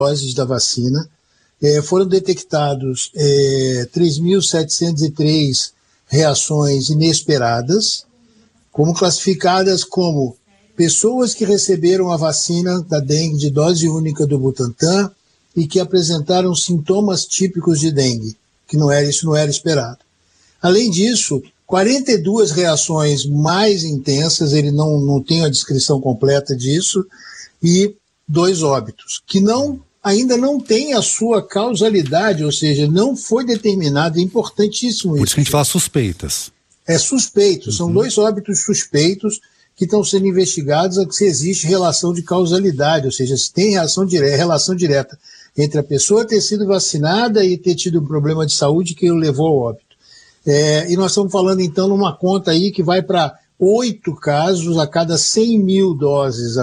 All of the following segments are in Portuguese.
doses da vacina. Foram detectados 3.703 reações inesperadas, como classificadas como pessoas que receberam a vacina da dengue de dose única do Butantan e que apresentaram sintomas típicos de dengue, que isso não era esperado. Além disso, 42 reações mais intensas, ele não tem a descrição completa disso, e 2 óbitos, que ainda não tem a sua causalidade, ou seja, não foi determinado, é importantíssimo isso. Por isso que a gente fala suspeitas. É suspeito, são 2 óbitos suspeitos que estão sendo investigados se existe relação de causalidade, ou seja, se tem relação direta entre a pessoa ter sido vacinada e ter tido um problema de saúde que o levou ao óbito. E nós estamos falando então numa conta aí que vai para 8 casos a cada 100 mil doses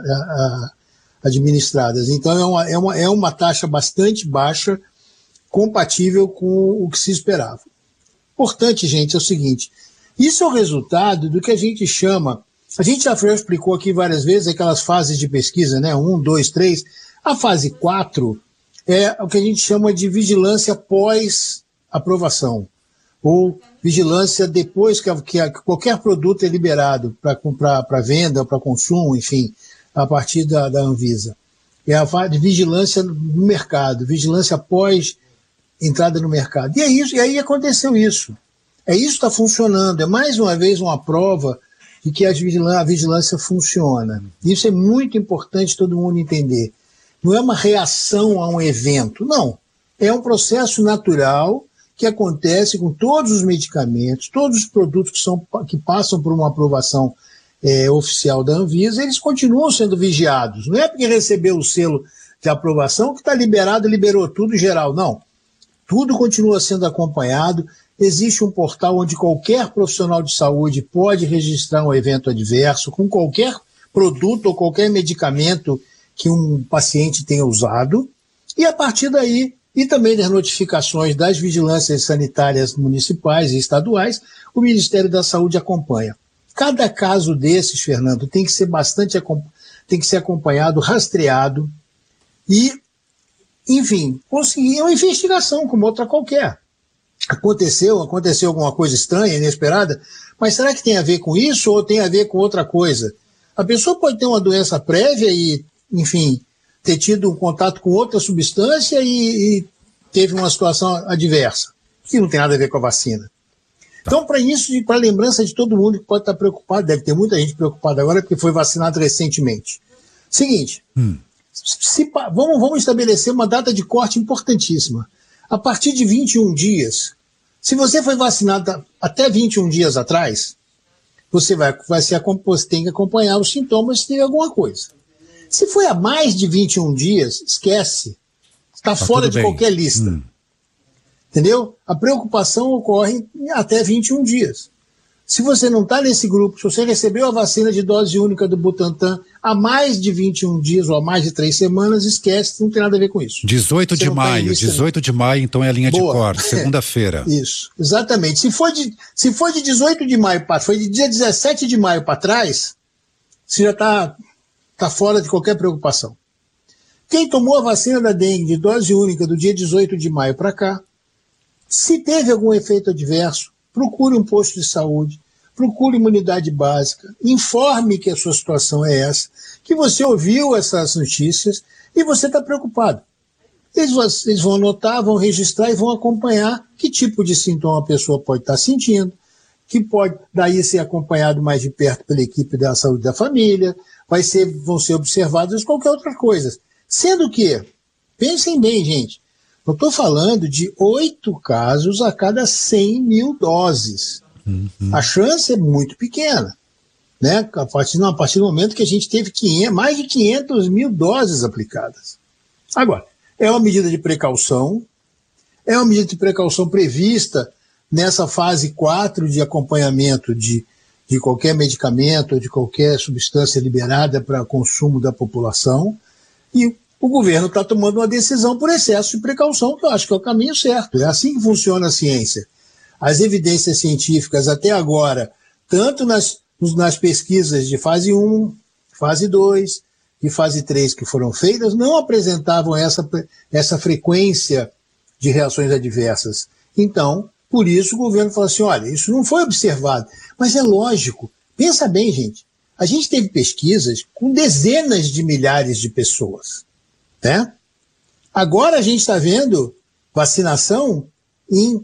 administradas. Então é uma taxa bastante baixa, compatível com o que se esperava. Importante, gente, é o seguinte, isso é o resultado do que a gente chama, a gente já explicou aqui várias vezes aquelas fases de pesquisa, né? 1, 2, 3, a fase 4 é o que a gente chama de vigilância pós-aprovação, ou vigilância depois que qualquer produto é liberado para venda, para consumo, enfim, a partir da Anvisa. É a fase de vigilância no mercado, vigilância pós entrada no mercado. E é isso, e aí aconteceu isso. Isso está funcionando, é mais uma vez uma prova de que a vigilância funciona. Isso é muito importante todo mundo entender. Não é uma reação a um evento, não. É um processo natural que acontece com todos os medicamentos, todos os produtos que passam por uma aprovação oficial da Anvisa, eles continuam sendo vigiados. Não é porque recebeu o selo de aprovação que está liberado, liberou tudo geral, não. Tudo continua sendo acompanhado. Existe um portal onde qualquer profissional de saúde pode registrar um evento adverso com qualquer produto ou qualquer medicamento que um paciente tenha usado, e a partir daí, e também das notificações das vigilâncias sanitárias municipais e estaduais, o Ministério da Saúde acompanha. Cada caso desses, Fernando, tem que ser acompanhado, rastreado e, enfim, conseguir uma investigação como outra qualquer. Aconteceu alguma coisa estranha, inesperada, mas será que tem a ver com isso ou tem a ver com outra coisa? A pessoa pode ter uma doença prévia e, enfim, ter tido um contato com outra substância e teve uma situação adversa, que não tem nada a ver com a vacina. Então, para lembrança de todo mundo que pode estar preocupado, deve ter muita gente preocupada agora porque foi vacinado recentemente. Seguinte, vamos estabelecer uma data de corte importantíssima. A partir de 21 dias, se você foi vacinado até 21 dias atrás, você tem que acompanhar os sintomas se tem alguma coisa. Se foi há mais de 21 dias, esquece. Está fora de qualquer lista. Entendeu? A preocupação ocorre até 21 dias. Se você não está nesse grupo, se você recebeu a vacina de dose única do Butantan há mais de 21 dias ou há mais de 3 semanas, esquece, não tem nada a ver com isso. 18 de maio, então é a linha de corte, segunda-feira. Isso, exatamente. Se foi de 18 de maio, foi de dia 17 de maio para trás, você já está fora de qualquer preocupação. Quem tomou a vacina da dengue de dose única do dia 18 de maio para cá, se teve algum efeito adverso, procure um posto de saúde, procure uma unidade básica, informe que a sua situação é essa, que você ouviu essas notícias e você está preocupado. Eles vão anotar, vão registrar e vão acompanhar que tipo de sintoma a pessoa pode estar sentindo, que pode daí ser acompanhado mais de perto pela equipe da saúde da família, vão ser observados qualquer outra coisa. Sendo que, pensem bem, gente, eu estou falando de 8 casos a cada 100 mil doses. A chance é muito pequena, né? A partir do momento que a gente teve mais de 500 mil doses aplicadas. Agora, é uma medida de precaução, prevista nessa fase 4 de acompanhamento de qualquer medicamento ou de qualquer substância liberada para consumo da população, e o governo está tomando uma decisão por excesso de precaução, que eu acho que é o caminho certo. É assim que funciona a ciência. As evidências científicas até agora, tanto nas pesquisas de fase 1, fase 2, de fase 3 que foram feitas não apresentavam essa frequência de reações adversas. Então, por isso o governo falou assim, olha, isso não foi observado. Mas é lógico, pensa bem, gente, a gente teve pesquisas com dezenas de milhares de pessoas, né? Agora a gente está vendo vacinação em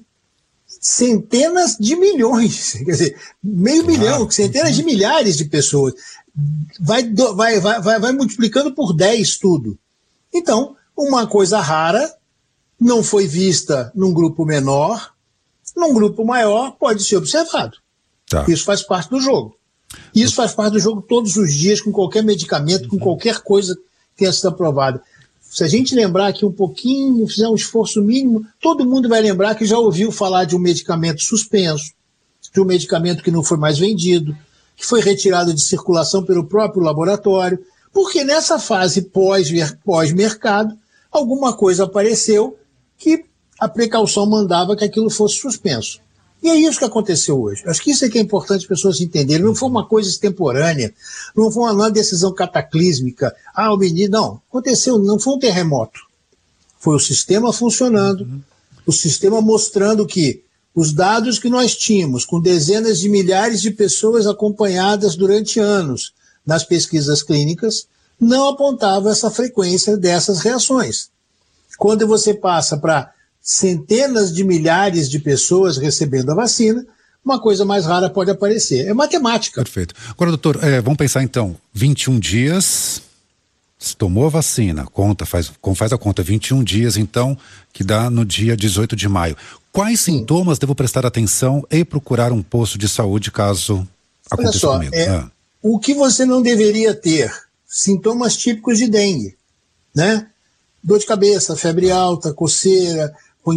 centenas de milhões, quer dizer, meio milhão, centenas de milhares de pessoas. Vai multiplicando por 10 tudo. Então, uma coisa rara não foi vista num grupo menor, num grupo maior pode ser observado. Tá. Isso faz parte do jogo. Isso faz parte do jogo todos os dias, com qualquer medicamento, com qualquer coisa que tenha sido aprovada. Se a gente lembrar aqui um pouquinho, fizer um esforço mínimo, todo mundo vai lembrar que já ouviu falar de um medicamento suspenso, de um medicamento que não foi mais vendido, que foi retirado de circulação pelo próprio laboratório, porque nessa fase pós-mercado, alguma coisa apareceu que a precaução mandava que aquilo fosse suspenso. E é isso que aconteceu hoje. Acho que isso é que é importante as pessoas entenderem. Não foi uma coisa extemporânea, não foi uma decisão cataclísmica. O menino, não. Aconteceu, não foi um terremoto. Foi o sistema funcionando, o sistema mostrando que os dados que nós tínhamos, com dezenas de milhares de pessoas acompanhadas durante anos nas pesquisas clínicas, não apontavam essa frequência dessas reações. Quando você passa para centenas de milhares de pessoas recebendo a vacina, uma coisa mais rara pode aparecer. É matemática. Perfeito. Agora, doutor, vamos pensar então, 21 dias, se tomou a vacina, faz a conta, 21 dias então, que dá no dia 18 de maio. Quais sintomas devo prestar atenção e procurar um posto de saúde caso aconteça comigo? O que você não deveria ter? Sintomas típicos de dengue, né? Dor de cabeça, febre alta, coceira,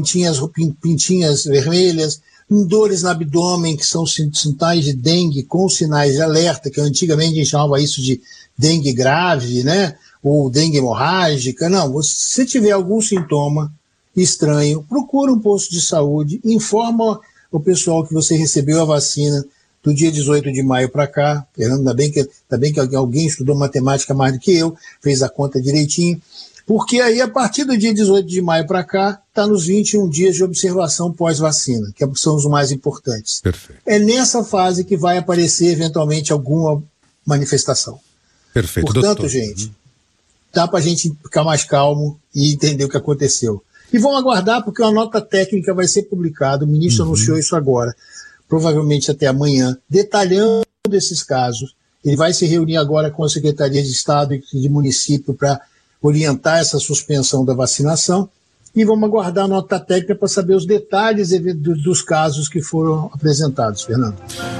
pintinhas vermelhas, dores no abdômen, que são sinais de dengue com sinais de alerta, que antigamente a gente chamava isso de dengue grave, né? Ou dengue hemorrágica. Não, se tiver algum sintoma estranho, procura um posto de saúde, informa o pessoal que você recebeu a vacina do dia 18 de maio para cá. Ainda bem que alguém estudou matemática mais do que eu, fez a conta direitinho. Porque aí, a partir do dia 18 de maio para cá, está nos 21 dias de observação pós-vacina, que são os mais importantes. Perfeito. É nessa fase que vai aparecer, eventualmente, alguma manifestação. Perfeito. Portanto, doutor, gente, dá para a gente ficar mais calmo e entender o que aconteceu. E vamos aguardar, porque uma nota técnica vai ser publicada, o ministro anunciou isso agora, provavelmente até amanhã, detalhando esses casos. Ele vai se reunir agora com a Secretaria de Estado e de município para orientar essa suspensão da vacinação, e vamos aguardar a nota técnica para saber os detalhes dos casos que foram apresentados, Fernando.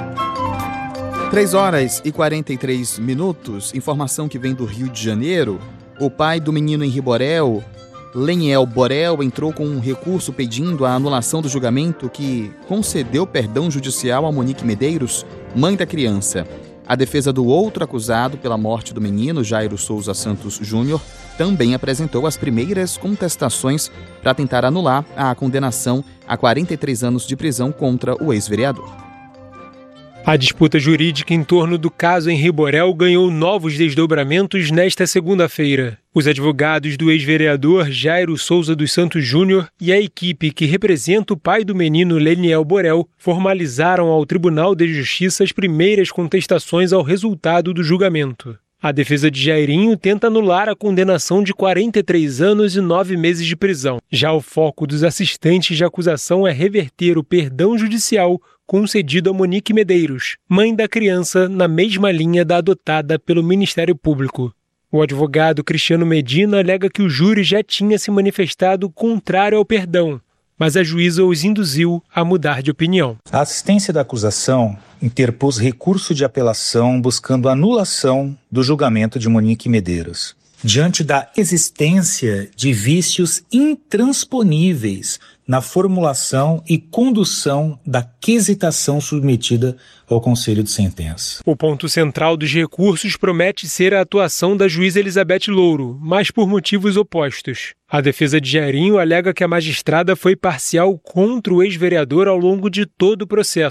3h43, informação que vem do Rio de Janeiro. O pai do menino Henri Borel, Leniel Borel, entrou com um recurso pedindo a anulação do julgamento que concedeu perdão judicial a Monique Medeiros, mãe da criança. A defesa do outro acusado pela morte do menino, Jairo Souza Santos Júnior, também apresentou as primeiras contestações para tentar anular a condenação a 43 anos de prisão contra o ex-vereador. A disputa jurídica em torno do caso Henri Borel ganhou novos desdobramentos nesta segunda-feira. Os advogados do ex-vereador Jairo Souza dos Santos Júnior e a equipe que representa o pai do menino Leniel Borel formalizaram ao Tribunal de Justiça as primeiras contestações ao resultado do julgamento. A defesa de Jairinho tenta anular a condenação de 43 anos e 9 meses de prisão. Já o foco dos assistentes de acusação é reverter o perdão judicial concedido a Monique Medeiros, mãe da criança, na mesma linha da adotada pelo Ministério Público. O advogado Cristiano Medina alega que o júri já tinha se manifestado contrário ao perdão, mas a juíza os induziu a mudar de opinião. A assistência da acusação interpôs recurso de apelação buscando anulação do julgamento de Monique Medeiros, diante da existência de vícios intransponíveis na formulação e condução da quesitação submetida ao Conselho de Sentença. O ponto central dos recursos promete ser a atuação da juíza Elizabeth Louro, mas por motivos opostos. A defesa de Jairinho alega que a magistrada foi parcial contra o ex-vereador ao longo de todo o processo.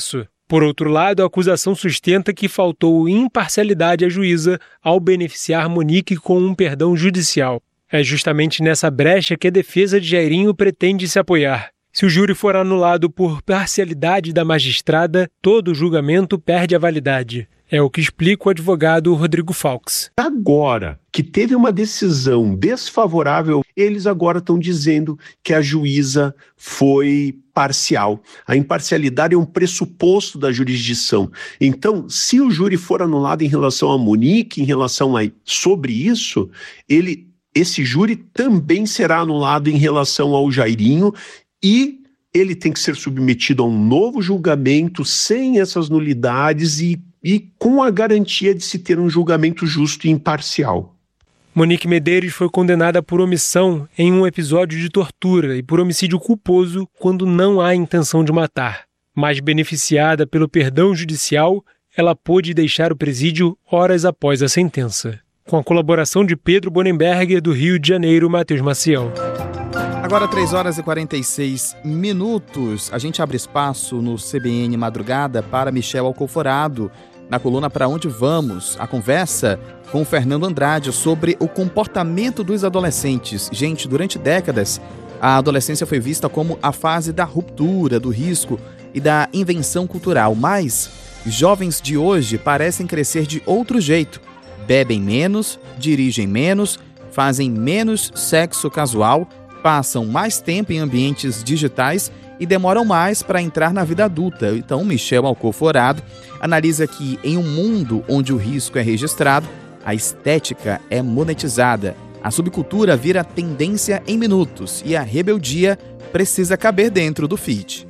Por outro lado, a acusação sustenta que faltou imparcialidade à juíza ao beneficiar Monique com um perdão judicial. É justamente nessa brecha que a defesa de Jairinho pretende se apoiar. Se o júri for anulado por parcialidade da magistrada, todo o julgamento perde a validade. É o que explica o advogado Rodrigo Faux. Agora que teve uma decisão desfavorável, eles agora estão dizendo que a juíza foi parcial. A imparcialidade é um pressuposto da jurisdição. Então, se o júri for anulado em relação a Monique, em relação a sobre isso, esse júri também será anulado em relação ao Jairinho e ele tem que ser submetido a um novo julgamento sem essas nulidades e com a garantia de se ter um julgamento justo e imparcial. Monique Medeiros foi condenada por omissão em um episódio de tortura e por homicídio culposo quando não há intenção de matar. Mas beneficiada pelo perdão judicial, ela pôde deixar o presídio horas após a sentença. Com a colaboração de Pedro Bonenberger, do Rio de Janeiro, Matheus Maciel. Agora 3h46, a gente abre espaço no CBN Madrugada para Michel Alcoforado, na coluna Pra Onde Vamos, a conversa com o Fernando Andrade sobre o comportamento dos adolescentes. Gente, durante décadas, a adolescência foi vista como a fase da ruptura, do risco e da invenção cultural, mas jovens de hoje parecem crescer de outro jeito. Bebem menos, dirigem menos, fazem menos sexo casual, passam mais tempo em ambientes digitais e demoram mais para entrar na vida adulta. Então, Michel Alcoforado analisa que em um mundo onde o risco é registrado, a estética é monetizada, a subcultura vira tendência em minutos e a rebeldia precisa caber dentro do feed.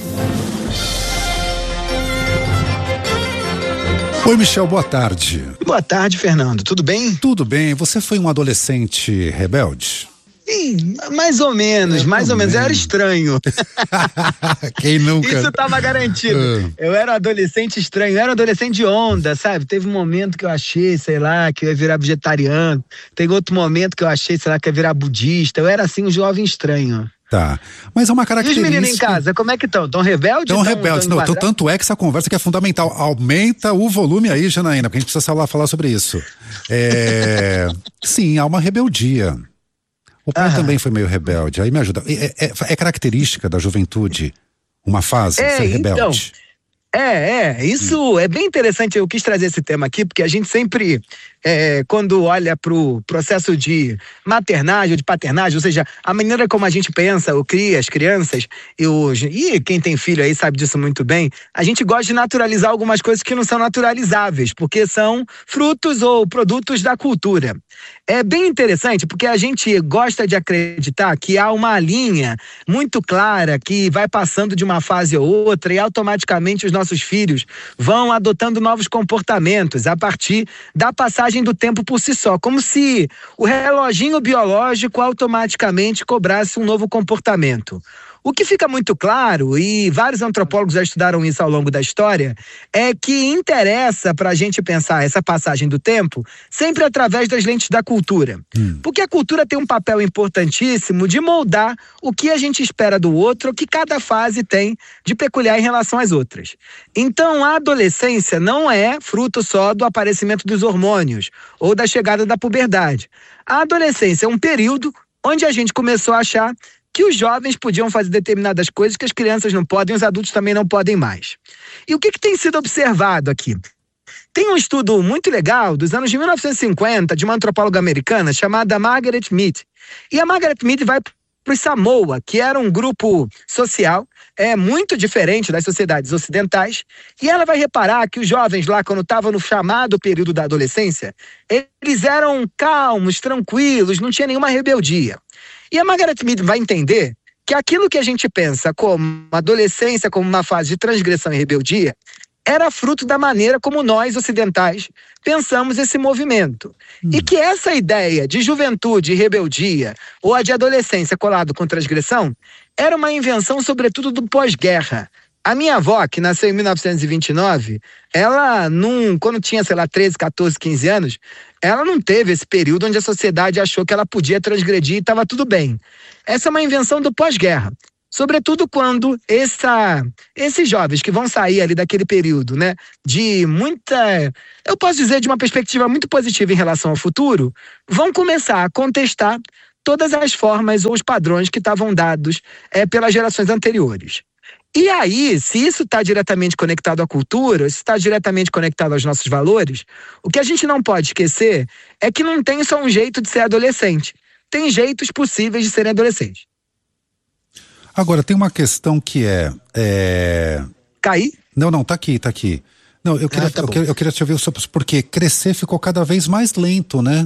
Oi, Michel, boa tarde. Boa tarde, Fernando. Tudo bem? Tudo bem. Você foi um adolescente rebelde? Mais ou menos. Eu era estranho. Quem nunca? Isso tava garantido. Eu era adolescente estranho, eu era adolescente de onda, sabe? Teve um momento que eu achei, sei lá, que eu ia virar vegetariano. Tem outro momento que eu achei, sei lá, que eu ia virar budista. Eu era assim, um jovem estranho. Tá, mas é uma característica... E os meninos em casa, como é que estão? Estão rebeldes? Estão rebeldes, não, tanto é que essa conversa que é fundamental. Aumenta o volume aí, Janaína, porque a gente precisa falar sobre isso. Sim, há uma rebeldia. O pai também foi meio rebelde, aí me ajuda. É característica da juventude uma fase ser rebelde? Então, isso é bem interessante. Eu quis trazer esse tema aqui, porque a gente sempre, quando olha pro processo de maternagem ou de paternagem, ou seja, a maneira como a gente pensa, ou cria as crianças, e quem tem filho aí sabe disso muito bem, a gente gosta de naturalizar algumas coisas que não são naturalizáveis, porque são frutos ou produtos da cultura. É bem interessante, porque a gente gosta de acreditar que há uma linha muito clara que vai passando de uma fase ou outra e automaticamente os nossos filhos vão adotando novos comportamentos a partir da passagem do tempo por si só, como se o reloginho biológico automaticamente cobrasse um novo comportamento. O que fica muito claro, e vários antropólogos já estudaram isso ao longo da história, é que interessa para a gente pensar essa passagem do tempo sempre através das lentes da cultura. Porque a cultura tem um papel importantíssimo de moldar o que a gente espera do outro, o que cada fase tem de peculiar em relação às outras. Então, a adolescência não é fruto só do aparecimento dos hormônios ou da chegada da puberdade. A adolescência é um período onde a gente começou a achar que os jovens podiam fazer determinadas coisas que as crianças não podem, os adultos também não podem mais. E o que tem sido observado aqui? Tem um estudo muito legal dos anos de 1950 de uma antropóloga americana chamada Margaret Mead. E a Margaret Mead vai para o Samoa, que era um grupo social muito diferente das sociedades ocidentais, e ela vai reparar que os jovens lá, quando estavam no chamado período da adolescência, eles eram calmos, tranquilos, não tinha nenhuma rebeldia. E a Margaret Mead vai entender que aquilo que a gente pensa como adolescência, como uma fase de transgressão e rebeldia, era fruto da maneira como nós, ocidentais, pensamos esse movimento. E que essa ideia de juventude e rebeldia, ou a de adolescência colado com transgressão, era uma invenção, sobretudo, do pós-guerra. A minha avó, que nasceu em 1929, ela, quando tinha, 13, 14, 15 anos, ela não teve esse período onde a sociedade achou que ela podia transgredir e estava tudo bem. Essa é uma invenção do pós-guerra. Sobretudo quando esses jovens que vão sair ali daquele período, né, de muita, eu posso dizer, de uma perspectiva muito positiva em relação ao futuro, vão começar a contestar todas as formas ou os padrões que estavam dados pelas gerações anteriores. E aí, se isso está diretamente conectado à cultura, se está diretamente conectado aos nossos valores, o que a gente não pode esquecer é que não tem só um jeito de ser adolescente. Tem jeitos possíveis de serem adolescentes. Agora, tem uma questão que Caí? Não, tá aqui. Não, eu queria te ouvir sobre porque crescer ficou cada vez mais lento, né?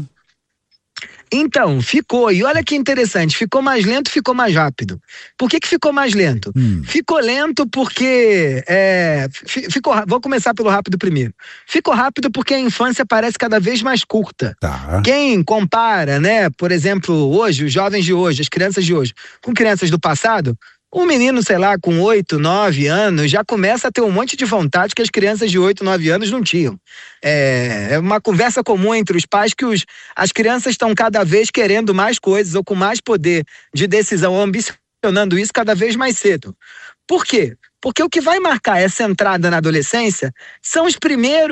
Então, ficou. E olha que interessante, ficou mais lento, ficou mais rápido. Por que ficou mais lento? Ficou lento porque... vou começar pelo rápido primeiro. Ficou rápido porque a infância parece cada vez mais curta. Tá. Quem compara, né, por exemplo, hoje, os jovens de hoje, as crianças de hoje, com crianças do passado... Um menino, sei lá, com 8, 9 anos, já começa a ter um monte de vontade que as crianças de 8, 9 anos não tinham. É uma conversa comum entre os pais que as crianças estão cada vez querendo mais coisas ou com mais poder de decisão, ambicionando isso cada vez mais cedo. Por quê? Porque o que vai marcar essa entrada na adolescência são os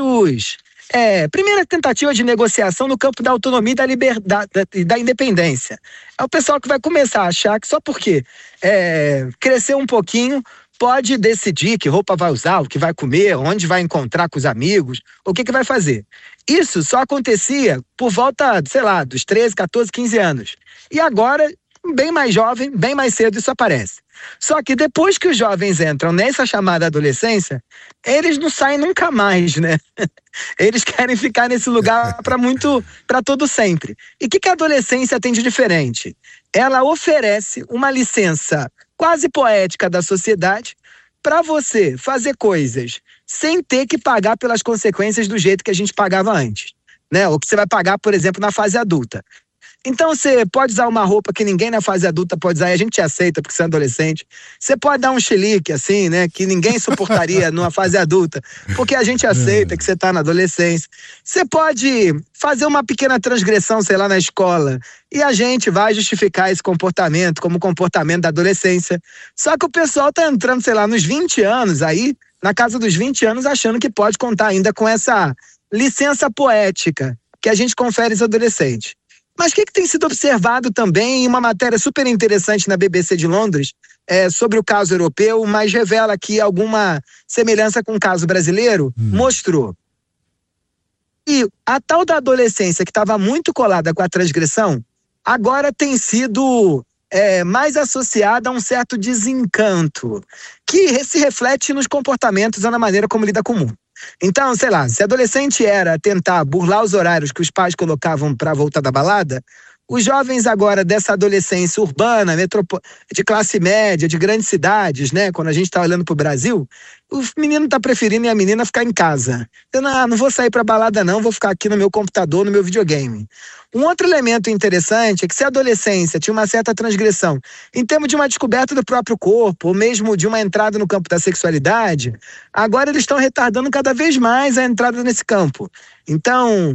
primeira tentativa de negociação no campo da autonomia e da liberdade e da independência. É o pessoal que vai começar a achar que só porque crescer um pouquinho pode decidir que roupa vai usar, o que vai comer, onde vai encontrar com os amigos, o que vai fazer. Isso só acontecia por volta, sei lá, dos 13, 14, 15 anos. E agora, bem mais jovem, bem mais cedo isso aparece. Só que depois que os jovens entram nessa chamada adolescência, eles não saem nunca mais, né? Eles querem ficar nesse lugar para todo sempre. E o que a adolescência tem de diferente? Ela oferece uma licença quase poética da sociedade para você fazer coisas sem ter que pagar pelas consequências do jeito que a gente pagava antes, né? Ou que você vai pagar, por exemplo, na fase adulta. Então você pode usar uma roupa que ninguém na fase adulta pode usar e a gente te aceita porque você é adolescente. Você pode dar um chilique assim, né, que ninguém suportaria numa fase adulta porque a gente aceita que você está na adolescência. Você pode fazer uma pequena transgressão, sei lá, na escola e a gente vai justificar esse comportamento como comportamento da adolescência. Só que o pessoal tá entrando, sei lá, nos 20 anos aí, na casa dos 20 anos, achando que pode contar ainda com essa licença poética que a gente confere aos adolescentes. Mas o que tem sido observado também em uma matéria super interessante na BBC de Londres sobre o caso europeu, mas revela aqui alguma semelhança com o caso brasileiro, mostrou. E a tal da adolescência que estava muito colada com a transgressão, agora tem sido mais associada a um certo desencanto, que se reflete nos comportamentos e na maneira como lida com o mundo. Então, sei lá, se adolescente era tentar burlar os horários que os pais colocavam para voltar da balada, os jovens agora dessa adolescência urbana, de classe média, de grandes cidades, né? Quando a gente está olhando para o Brasil, o menino está preferindo e a menina ficar em casa. Eu não vou sair para balada não, vou ficar aqui no meu computador, no meu videogame. Um outro elemento interessante é que se a adolescência tinha uma certa transgressão em termos de uma descoberta do próprio corpo, ou mesmo de uma entrada no campo da sexualidade, agora eles estão retardando cada vez mais a entrada nesse campo. Então,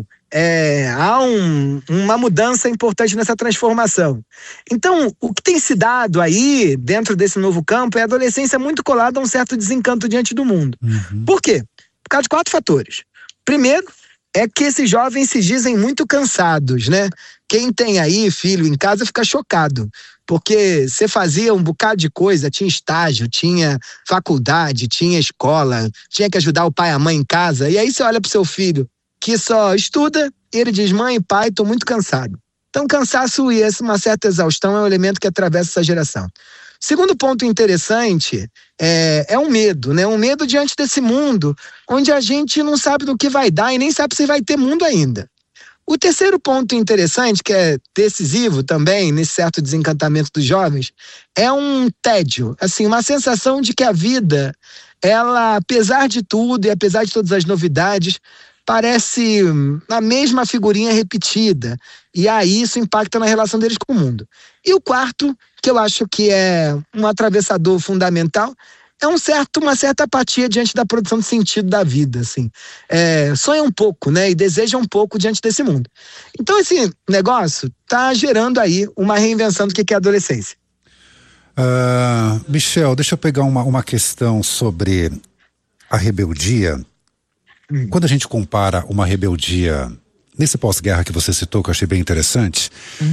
há uma mudança importante nessa transformação. Então, o que tem se dado aí, dentro desse novo campo, é a adolescência muito colada a um certo desencanto diante do mundo. Por quê? Por causa de 4 fatores. Primeiro, é que esses jovens se dizem muito cansados, né? Quem tem aí filho em casa fica chocado, porque você fazia um bocado de coisa, tinha estágio, tinha faculdade, tinha escola, tinha que ajudar o pai e a mãe em casa, e aí você olha pro seu filho que só estuda, e ele diz, mãe e pai, tô muito cansado. Então, cansaço e uma certa exaustão é um elemento que atravessa essa geração. Segundo ponto interessante é um medo, né? Um medo diante desse mundo, onde a gente não sabe do que vai dar e nem sabe se vai ter mundo ainda. O terceiro ponto interessante, que é decisivo também nesse certo desencantamento dos jovens, é um tédio, assim, uma sensação de que a vida, ela, apesar de tudo e apesar de todas as novidades, parece a mesma figurinha repetida. E aí isso impacta na relação deles com o mundo. E o quarto, que eu acho que é um atravessador fundamental, é uma certa apatia diante da produção de sentido da vida, assim. Sonha um pouco, né? E deseja um pouco diante desse mundo. Então esse negócio tá gerando aí uma reinvenção do que é a adolescência. Michel, deixa eu pegar uma questão sobre a rebeldia. Quando a gente compara uma rebeldia nesse pós-guerra que você citou, que eu achei bem interessante,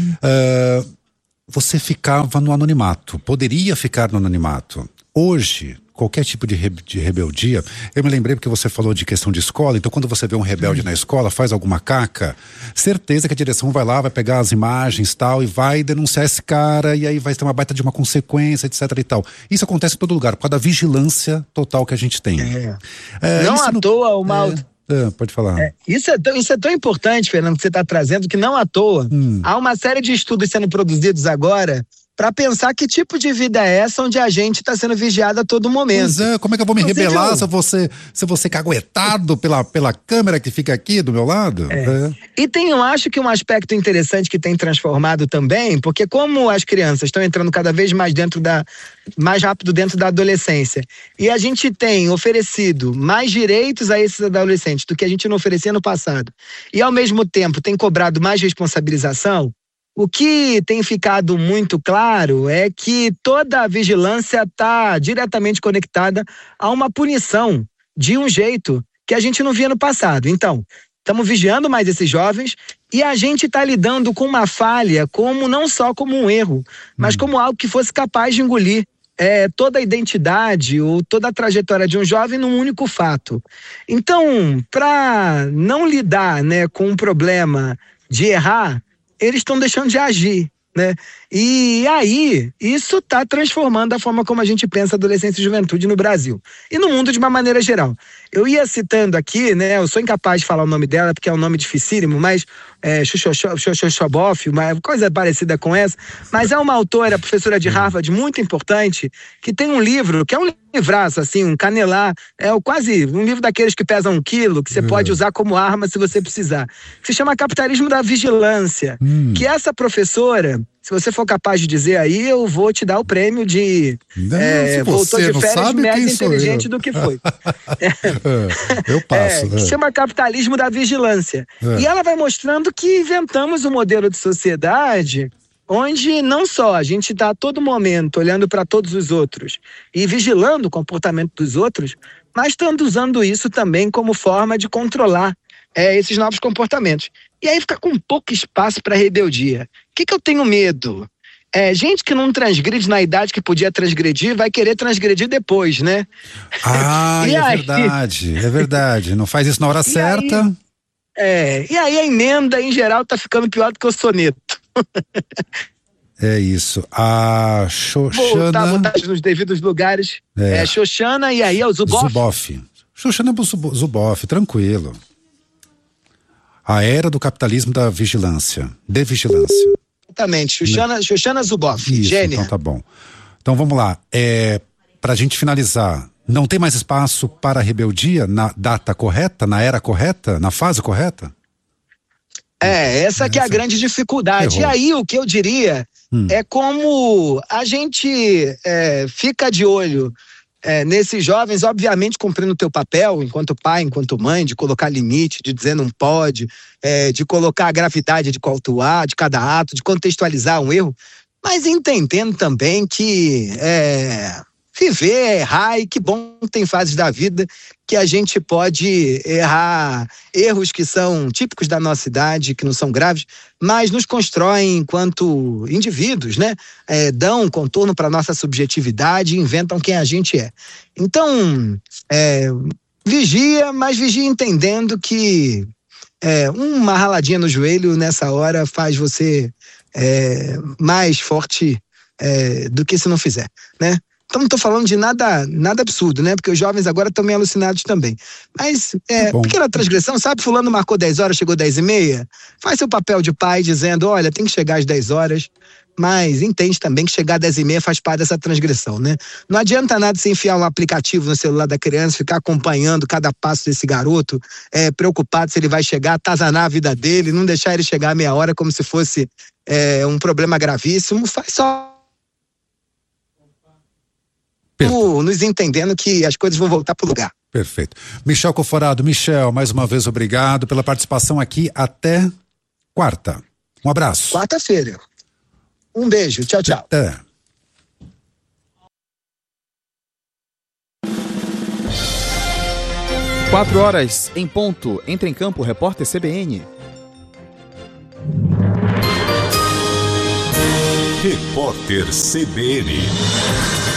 você ficava no anonimato, poderia ficar no anonimato. Hoje, qualquer tipo de rebeldia, eu me lembrei porque você falou de questão de escola, então quando você vê um rebelde na escola, faz alguma caca, certeza que a direção vai lá, vai pegar as imagens tal, e vai denunciar esse cara, e aí vai ter uma baita de uma consequência, etc e tal. Isso acontece em todo lugar, por causa da vigilância total que a gente tem. Não à toa o mal... Pode falar. Isso é tão importante, Fernando, que você está trazendo, que não à toa há uma série de estudos sendo produzidos agora para pensar que tipo de vida é essa onde a gente está sendo vigiado a todo momento. Pois como é que eu vou me rebelar se eu vou ser caguetado pela câmera que fica aqui do meu lado? E eu acho que um aspecto interessante que tem transformado também, porque como as crianças estão entrando cada vez mais mais rápido dentro da adolescência, e a gente tem oferecido mais direitos a esses adolescentes do que a gente não oferecia no passado, e ao mesmo tempo tem cobrado mais responsabilização, o que tem ficado muito claro é que toda a vigilância está diretamente conectada a uma punição de um jeito que a gente não via no passado. Então, estamos vigiando mais esses jovens e a gente está lidando com uma falha não só como um erro, mas como algo que fosse capaz de engolir toda a identidade ou toda a trajetória de um jovem num único fato. Então, para não lidar, com um problema de errar, eles estão deixando de agir, né? E aí, isso está transformando a forma como a gente pensa adolescência e juventude no Brasil. E no mundo de uma maneira geral. Eu ia citando aqui, eu sou incapaz de falar o nome dela, porque é um nome dificílimo, mas Shoshobov, uma coisa parecida com essa, mas é uma autora, professora de Harvard, muito importante, que tem um livro, que é um livraço, assim, um canelar, quase um livro daqueles que pesam 1 quilo, que você pode usar como arma se você precisar, que se chama Capitalismo da Vigilância, que essa professora, se você for capaz de dizer aí, eu vou te dar o prêmio de voltou de férias mais inteligente do que foi. Eu passo. Que chama Capitalismo da Vigilância. E ela vai mostrando que inventamos um modelo de sociedade onde não só a gente está a todo momento olhando para todos os outros e vigilando o comportamento dos outros, mas estando usando isso também como forma de controlar esses novos comportamentos. E aí fica com pouco espaço para rebeldia. O que eu tenho medo? Gente que não transgride na idade que podia transgredir, vai querer transgredir depois, né? É verdade. Não faz isso na hora certa. E aí a emenda, em geral, tá ficando pior do que o soneto. É isso. A Shoshana... Botar nos devidos lugares. Shoshana e aí é o Zuboff. Shoshana Zuboff, tranquilo. A era do capitalismo da vigilância. De vigilância. Exatamente. Shoshana Zuboff. Isso, gênia. Então tá bom. Então vamos lá. Pra gente finalizar, não tem mais espaço para a rebeldia na data correta, na era correta, na fase correta? Essa que é a grande dificuldade. E aí o que eu diria é como a gente fica de olho nesses jovens, obviamente cumprindo o teu papel enquanto pai, enquanto mãe, de colocar limite, de dizer não pode, de colocar a gravidade de cada ato, de contextualizar um erro, mas entendendo também que viver, errar, e que bom tem fases da vida que a gente pode errar erros que são típicos da nossa idade, que não são graves, mas nos constroem enquanto indivíduos, né? Dão um contorno para nossa subjetividade e inventam quem a gente é. Então, vigia, mas vigia entendendo que uma raladinha no joelho nessa hora faz você mais forte do que se não fizer, né? Então não estou falando de nada absurdo, né? Porque os jovens agora estão meio alucinados também. Mas, pequena transgressão, sabe? Fulano marcou 10 horas, chegou 10h30. Faz seu papel de pai dizendo, olha, tem que chegar às 10 horas, mas entende também que chegar às 10h30 faz parte dessa transgressão, né? Não adianta nada você enfiar um aplicativo no celular da criança, ficar acompanhando cada passo desse garoto, preocupado se ele vai chegar, atazanar a vida dele, não deixar ele chegar à meia hora como se fosse um problema gravíssimo. Faz só nos entendendo que as coisas vão voltar para o lugar. Perfeito. Michel Coforado, mais uma vez obrigado pela participação aqui. Até quarta. Um abraço. Quarta-feira. Um beijo. Tchau, tchau. Até. 4h em ponto. Entra em campo o repórter CBN. Repórter CBN.